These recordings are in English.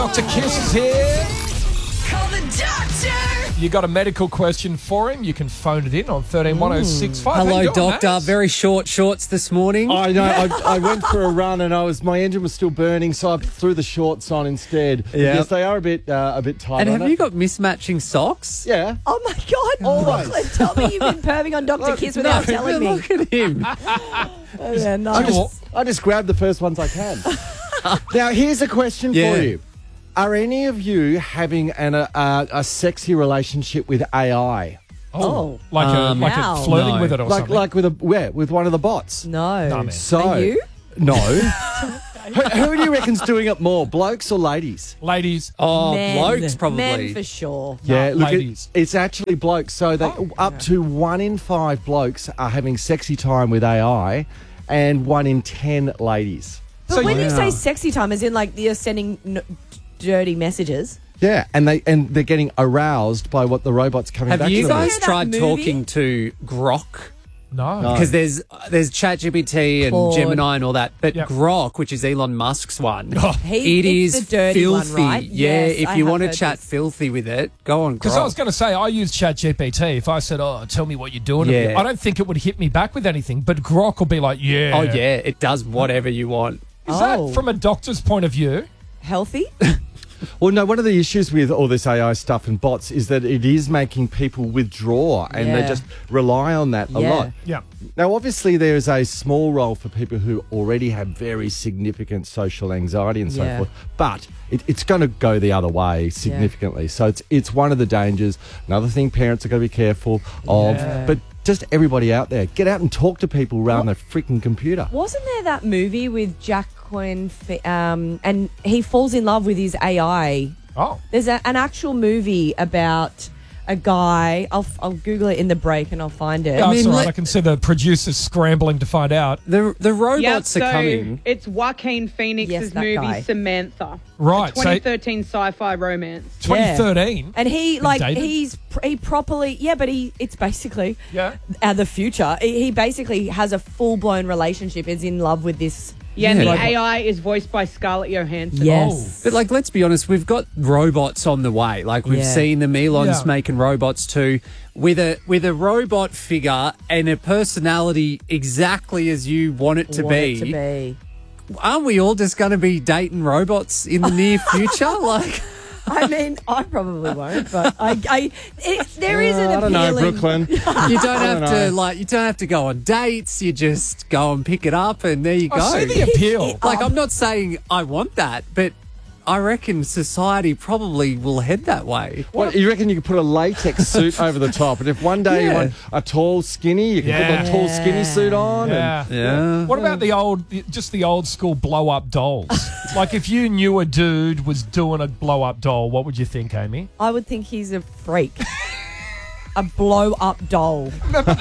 Dr. Kiss is here. Call the doctor. You got a medical question for him? You can phone it in on 131065. How you Hello, doing, doctor. Naz? Very short shorts this morning. I know. I went for a run and my engine was still burning, so I threw the shorts on instead. But Yeah. yes, they are a bit tight. And on have it. you got mismatching socks? Yeah. Oh my God! Always. Brooklyn, tell me you've been perving on Dr. Kiss without telling me. Look at him. Oh, yeah, nice. I just grab the first ones I can. Now, here's a question Yeah. for you. Are any of you having a sexy relationship with AI? Oh. Like Wow. a flirting No. with it or something. Like with one of the bots? No. man. So, Are you? No. who do you reckon's doing it more, blokes or ladies? Ladies, Oh, Men. blokes probably. Men for sure. Yeah, look, ladies. it's actually blokes. So up to 1 in 5 blokes are having sexy time with AI, and 1 in 10 ladies. But So when you yeah. say sexy time, as in like you're sending dirty messages. Yeah, and they're getting aroused by what the robot's coming back Have to you them with. guys Remember that tried movie? talking to Grok? no. Because there's ChatGPT and Claude. Gemini and all that, but Yep. Grok, which is Elon Musk's one, it It's is the dirty one, filthy. right? Yeah, Yes, if I you have want to heard chat this. filthy with it, go on Because I was Grok. going to say, I use ChatGPT. If I said, tell me what you're doing, Yeah. I don't think it would hit me back with anything. But Grok will be like, yeah. Oh yeah, it does whatever you want. Is Oh. that from a doctor's point of view? Healthy? Well, no, one of the issues with all this AI stuff and bots is that it is making people withdraw, and they Yeah. just rely on that a Yeah. lot. Yeah. Now, obviously, there is a small role for people who already have very significant social anxiety and so Yeah. forth, but it's going to go the other way significantly. So it's one of the dangers. Another thing parents are going to be careful of, Yeah. but just everybody out there, get out and talk to people around the freaking computer. Wasn't there that movie with Jacqueline, and he falls in love with his AI? Oh. There's an actual movie about a guy. I'll Google it in the break and I'll find it. Oh, mean, it's all right. let- I can see the producers scrambling to find out. The robots Yeah, are so coming. it's Joaquin Phoenix's Yes, that movie guy. Samantha. Right, A so- 2013 sci-fi romance. 2013. And he dated? he properly but it's basically Yeah. the future. He basically has a full blown relationship. Is in love with this. Yeah, and the Yeah. AI is voiced by Scarlett Johansson. Yes. But like, let's be honest, we've got robots on the way. Like we've Yeah. seen them. Elon's Yeah. making robots too, with a robot figure and a personality exactly as you want it to Want be. it to be. Aren't we all just going to be dating robots in the near future? Like, I mean, I probably won't, but there is an I don't know, appealing. Brooklyn. you don't have know. to you don't have to go on dates. You just go and pick it up, and there you go. I see the appeal. Like, I'm not saying I want that, but I reckon society probably will head that way. What, you reckon you could put a latex suit over the top, and if one day you Yeah. want a tall skinny, you can put Yeah. a tall skinny suit on? Yeah. Yeah. What about the old school blow up dolls? Like if you knew a dude was doing a blow up doll, what would you think, Amy? I would think he's a freak. A blow up doll.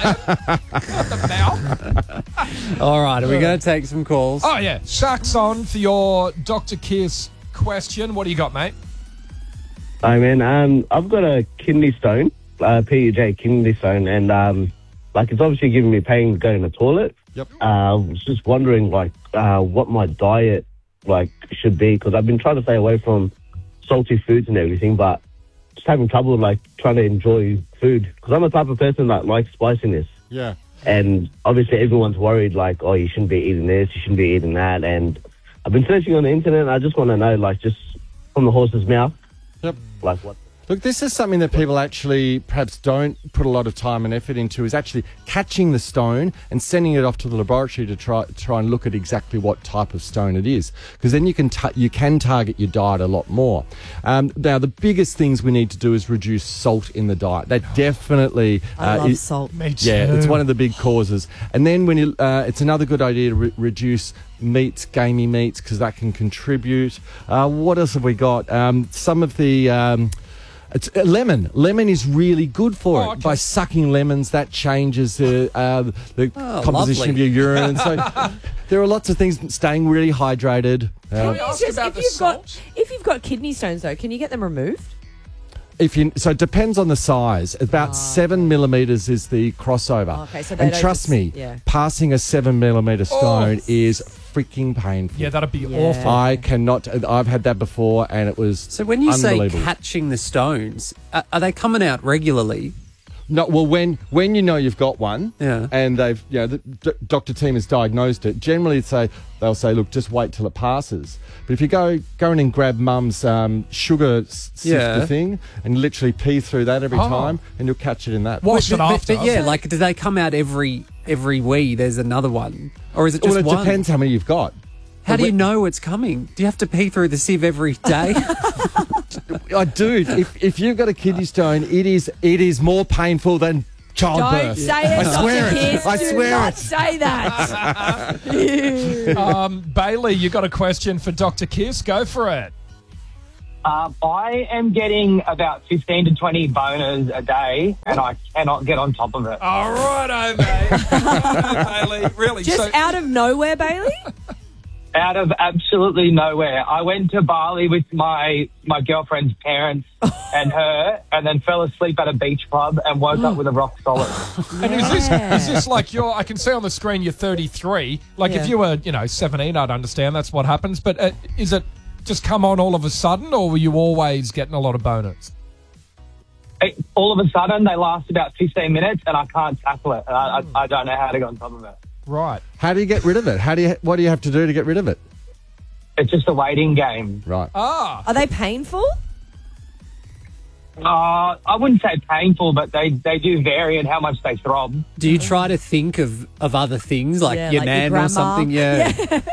All right, are we going to take some calls? Oh yeah, Shaq's on for your Dr. Kiss question. What do you got, mate? Hi, man. I've got a kidney stone, PUJ kidney stone, and it's obviously giving me pain going to the toilet. Yep. I was just wondering, what my diet should be, because I've been trying to stay away from salty foods and everything, but just having trouble trying to enjoy food, because I'm the type of person that likes spiciness. Yeah. And obviously everyone's worried, oh, you shouldn't be eating this, you shouldn't be eating that. And I've been searching on the internet, and I just want to know, just from the horse's mouth, Yep. what. Look, this is something that people actually perhaps don't put a lot of time and effort into, is actually catching the stone and sending it off to the laboratory to try and look at exactly what type of stone it is, because then you can target your diet a lot more. Now, the biggest things we need to do is reduce salt in the diet. That definitely I love salt. Me too. yeah, it's one of the big causes. And then when it's another good idea to reduce meats, gamey meats, because that can contribute. What else have we got? Some of the it's lemon. Lemon is really good for it. okay. By sucking lemons, that changes the composition lovely. of your urine. So there are lots of things. Staying really hydrated. Can I ask about the salt? If you've got kidney stones though, can you get them removed? So it depends on the size. About 7 millimeters is the crossover. Okay, so they and don't trust just- me, yeah. passing a 7 millimeter stone is freaking painful. Yeah, that'd be Yeah. awful. I cannot. I've had that before, and it was So when you say unbelievable. catching the stones, are they coming out regularly? No, well, when you know you've got one, Yeah. and they've, the doctor team has diagnosed it. Generally, they'll say, look, just wait till it passes. But if you go in and grab Mum's sugar sifter Yeah. thing and literally pee through that every Oh. time, and you'll catch it in that. Wash it after. But yeah, like do they come out every wee? There's another one, or is it just Well, it one? depends how many you've got. How do you know it's coming? Do you have to pee through the sieve every day? I do. If you've got a kidney stone, it is more painful than childbirth. Don't say it, I swear Dr. it. Kiss. I Do swear not it. say that. Bailey, you got a question for Dr. Kiss? Go for it. I am getting about 15 to 20 boners a day, and I cannot get on top of it. All right, mate. Bailey. Really? Just out of nowhere, Bailey? Out of absolutely nowhere. I went to Bali with my girlfriend's parents and her, and then fell asleep at a beach club and woke up with a rock solid. And is this like I can see on the screen you're 33. Like Yeah. if you were, 17, I'd understand that's what happens. But is it just come on all of a sudden, or were you always getting a lot of boners? All of a sudden, they last about 15 minutes, and I can't tackle it. And I don't know how to get on top of it. Right. How do you get rid of it? What do you have to do to get rid of it? It's just a waiting game. Right. Ah. Are they painful? I wouldn't say painful, but they do vary in how much they throb. Do you try to think of other things like Yeah, your like your nan grandma. or something? Yeah.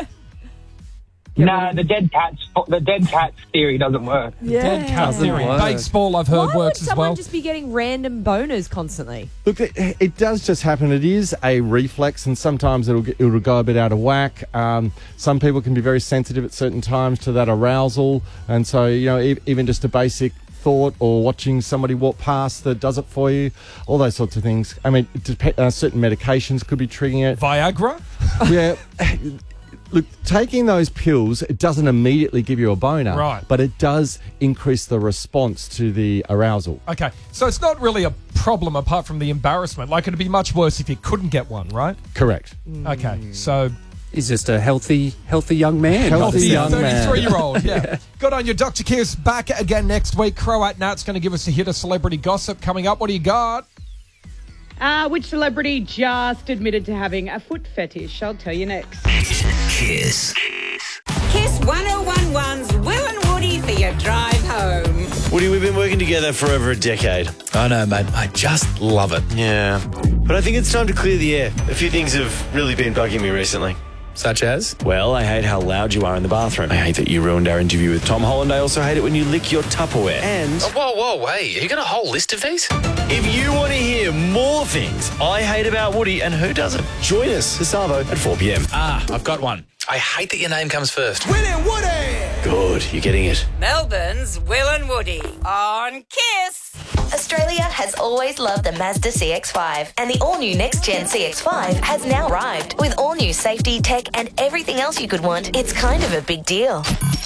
No, the dead cats theory doesn't work. Dead cat Doesn't theory. work. Baseball, I've heard Why would works as someone well. just be getting random boners constantly? Look, it does just happen. It is a reflex, and sometimes it'll go a bit out of whack. Some people can be very sensitive at certain times to that arousal, and so even just a basic thought or watching somebody walk past that does it for you, all those sorts of things. I mean, certain medications could be triggering it. Viagra? Yeah. Look, taking those pills, it doesn't immediately give you a boner, Right. but it does increase the response to the arousal. Okay. So it's not really a problem apart from the embarrassment. Like it'd be much worse if you couldn't get one, right? Correct. Okay. So He's just a healthy young man. Healthy young man. 33-year-old, yeah. Good on you, Dr. Kiss. Back again next week. Croat Nat's going to give us a hit of celebrity gossip coming up. What do you got? Which celebrity just admitted to having a foot fetish? I'll tell you next. Kiss. Kiss 1011's Will and Woody for your drive home. Woody, we've been working together for over a decade. I know, mate. I just love it. Yeah. But I think it's time to clear the air. A few things have really been bugging me recently. Such as? Well, I hate how loud you are in the bathroom. I hate that you ruined our interview with Tom Holland. I also hate it when you lick your Tupperware. And Whoa, wait. Are you got a whole list of these? if you want to hear more things I hate about Woody, and who doesn't, join us this Savo at 4 p.m. I've got one. I hate that your name comes first. Will and Woody. Good, you're getting it. Melbourne's Will and Woody on Kiss. Australia has always loved the Mazda CX-5, and the all-new next-gen CX-5 has now arrived. With all-new safety, tech, and everything else you could want, it's kind of a big deal.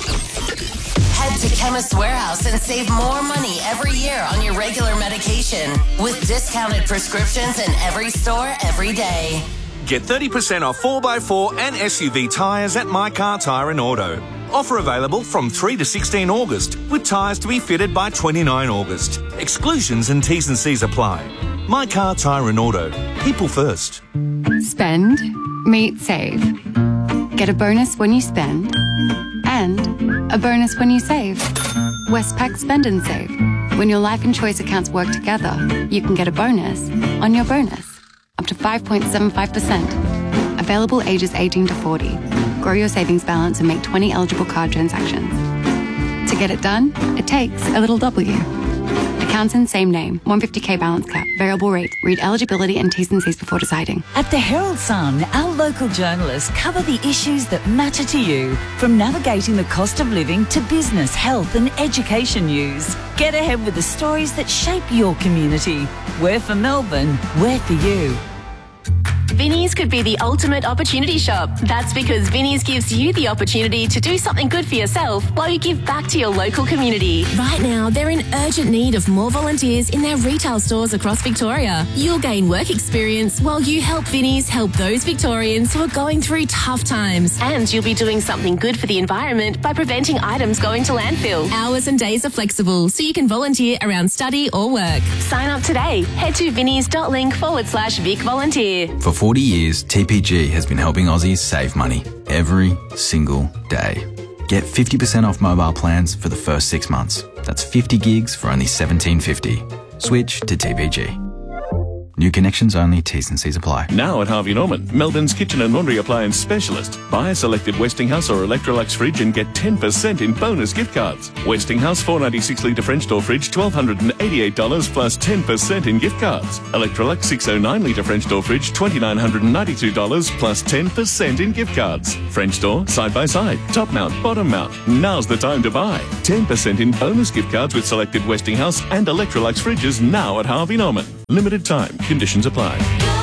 Head to Chemist Warehouse and save more money every year on your regular medication with discounted prescriptions in every store every day. Get 30% off 4x4 and SUV tyres at My Car Tyre and Auto. Offer available from 3 to 16 August, with tyres to be fitted by 29 August. Exclusions and T's and C's apply. My Car Tyre and Auto. People first. Spend, meet, save. Get a bonus when you spend, and a bonus when you save. Westpac Spend and Save. When your life and choice accounts work together, you can get a bonus on your bonus. Up to 5.75%. Available ages 18 to 40. Grow your savings balance and make 20 eligible card transactions. To get it done, it takes a little W. Accounts in same name. 150k balance cap. Variable rate. Read eligibility and T's and C's before deciding. At the Herald Sun, our local journalists cover the issues that matter to you, from navigating the cost of living to business, health and education news. Get ahead with the stories that shape your community. We're for Melbourne, we're for you. Vinnie's could be the ultimate opportunity shop. That's because Vinnie's gives you the opportunity to do something good for yourself while you give back to your local community. Right now, they're in urgent need of more volunteers in their retail stores across Victoria. You'll gain work experience while you help Vinnie's help those Victorians who are going through tough times. And you'll be doing something good for the environment by preventing items going to landfill. Hours and days are flexible, so you can volunteer around study or work. Sign up today. Head to vinnies.link/Vic Volunteer. For 40 years, TPG has been helping Aussies save money every single day. Get 50% off mobile plans for the first 6 months. That's 50 gigs for only $17.50. Switch to TPG. New connections only, T's and C's apply. Now at Harvey Norman, Melbourne's kitchen and laundry appliance specialist. Buy a selected Westinghouse or Electrolux fridge and get 10% in bonus gift cards. Westinghouse 496 litre French door fridge, $1,288 plus 10% in gift cards. Electrolux 609 litre French door fridge, $2,992 plus 10% in gift cards. French door, side by side, top mount, bottom mount. Now's the time to buy. 10% in bonus gift cards with selected Westinghouse and Electrolux fridges now at Harvey Norman. Limited time. Conditions apply.